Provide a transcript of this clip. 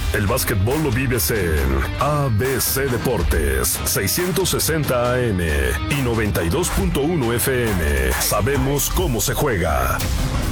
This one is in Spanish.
El básquetbol lo vives en ABC Deportes, 660 AM y 92.1 FM. Sabemos cómo se juega.